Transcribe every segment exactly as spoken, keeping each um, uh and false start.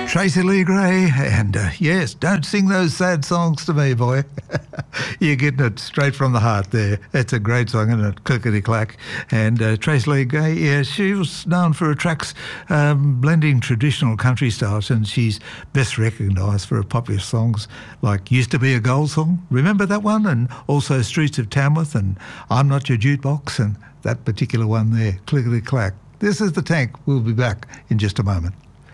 Tracy Lee Gray, and uh, yes, don't sing those sad songs to me, boy. You're getting it straight from the heart there. It's a great song, isn't it? Clickety-clack. And uh, Tracy Lee Gray, yeah, she was known for her tracks um, blending traditional country styles, and she's best recognised for her popular songs like Used to Be a Gold Song. Remember that one? And also Streets of Tamworth and I'm Not Your Jukebox, and that particular one there, Clickety-clack. This is The Tank. We'll be back in just a moment.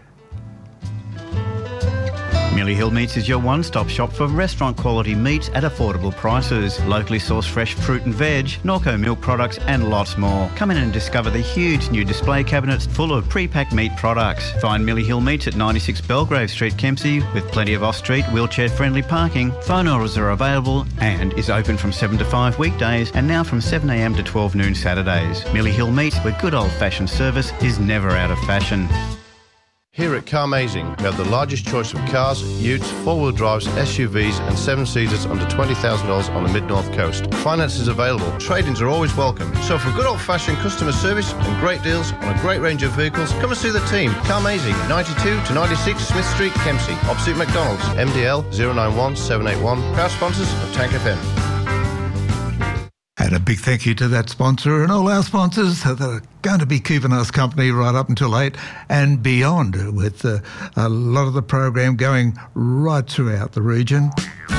Millie Hill Meats is your one-stop shop for restaurant quality meats at affordable prices. Locally sourced fresh fruit and veg, Norco milk products and lots more. Come in and discover the huge new display cabinets full of pre-packed meat products. Find Millie Hill Meats at ninety-six Belgrave Street, Kempsey, with plenty of off-street wheelchair-friendly parking. Phone orders are available and is open from seven to five weekdays and now from seven a m to twelve noon Saturdays. Millie Hill Meats, where good old-fashioned service is never out of fashion. Here at Carmazing, we have the largest choice of cars, utes, four-wheel drives, S U Vs and seven-seaters under twenty thousand dollars on the Mid-North Coast. Finance is available. Trade-ins are always welcome. So for good old-fashioned customer service and great deals on a great range of vehicles, come and see the team. Carmazing, ninety-two to ninety-six Smith Street, Kempsey, opposite McDonald's. M D L zero nine one seven eight one. Proud sponsors of Tank F M. And a big thank you to that sponsor and all our sponsors that are going to be keeping us company right up until eight and beyond, with uh, a lot of the program going right throughout the region.